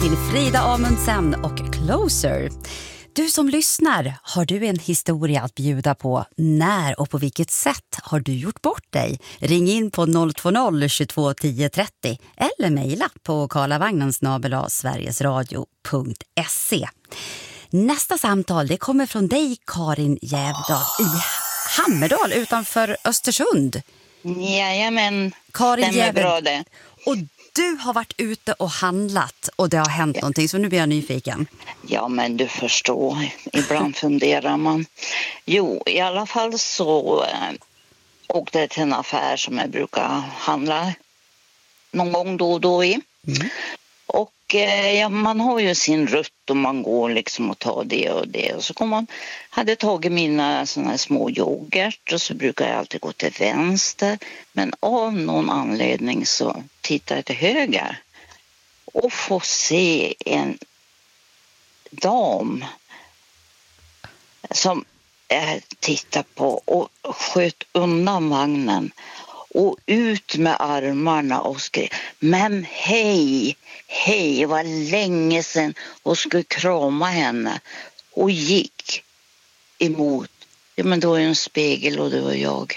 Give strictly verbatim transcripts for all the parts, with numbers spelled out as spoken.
till Frida Amundsen och Closer. Du som lyssnar, har du en historia att bjuda på? När och på vilket sätt har du gjort bort dig? Ring in på noll två noll tjugotvå tio trettio eller mejla på karlavagnen snabel-a sverigesradio punkt se. Nästa samtal det kommer från dig, Karin Jävdal, i Hammerdal utanför Östersund. Jajamän, Karin stämmer Jävdal. bra det. Och du har varit ute och handlat och det har hänt ja. någonting, så nu blir jag nyfiken. Ja, men du förstår, ibland funderar man. Jo, i alla fall så äh, åkte jag till en affär som jag brukar handla någon gång då och då i. Mm. Och äh, ja, man har ju sin rutt och man går liksom och tar det och det. Och så kom man, hade tagit mina såna små yoghurt och så brukar jag alltid gå till vänster. Men av någon anledning så tittar jag till höger och får se en dam som jag tittar på och sköt undan vagnen och ut med armarna och skrev: men hej, hej, det var länge sedan, och skulle krama henne och gick emot. Ja, men då är en spegel och det var jag.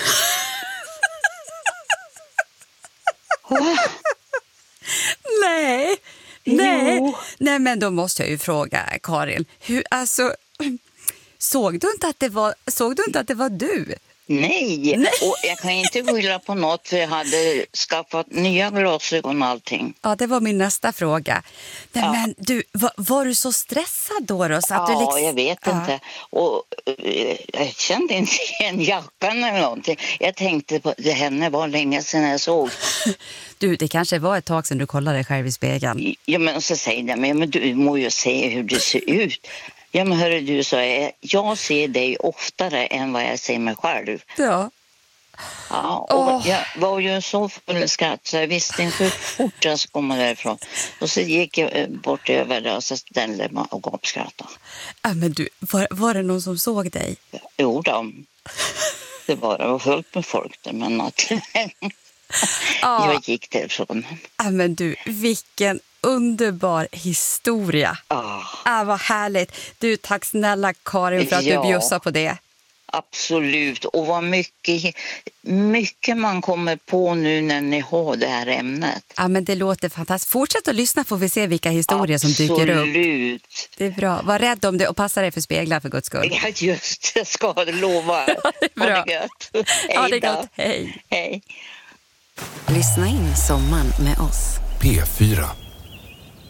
Nej, nej, nej, men då måste jag ju fråga Karin, hur, alltså, såg du inte att det var, såg du inte att det var du? Nej. Nej, och jag kan inte skylla på något för jag hade skaffat nya glasögon och allting. Ja, det var min nästa fråga. Men, ja. men du, var, var du så stressad då? då så att ja, du liksom... jag vet ja. inte. Och uh, jag kände inte igen jackan eller någonting. Jag tänkte på det, henne var länge sedan jag såg. Du, det kanske var ett tag sedan du kollade dig själv i spegeln. Ja, men så säger jag, men du må ju se hur det ser ut. Ja, men hörru du, så jag, jag ser dig oftare än vad jag ser mig själv. Ja. Ja, och oh. jag var ju så full skratt så jag visste inte hur fort jag skulle komma därifrån. Och så gick jag bort över det och så ställde man och gapskrattade. Ja, men du, var, var det någon som såg dig? Jo då. Det var, det var fullt med folk där, men att ja. jag gick därifrån. Ja, men du, vilken underbar historia. Ja. Ah, vad härligt. Du, tack snälla Karin för att ja. du bjussar på det. Absolut, och vad mycket, mycket man kommer på nu när ni har det här ämnet. Ja, men det låter fantastiskt. Fortsätt att lyssna, får vi se vilka historier Absolut. som dyker upp. Absolut. Det är bra. Var rädd om det och passa dig för speglar för guds skull. Ja, just det. Ska jag lova. Ja, det är bra. Ha det gött. Hej ja, det är då. gott. Hej. Hej. Lyssna in sommaren med oss. P fyra.